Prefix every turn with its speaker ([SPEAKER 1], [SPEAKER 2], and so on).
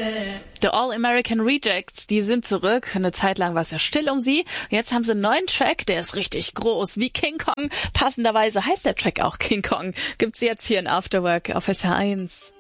[SPEAKER 1] The All-American Rejects, die sind zurück. Eine Zeit lang war es ja still um sie. Jetzt haben sie einen neuen Track, der ist richtig groß, wie King Kong. Passenderweise heißt der Track auch King Kong. Gibt's jetzt hier in Afterwork auf SR1.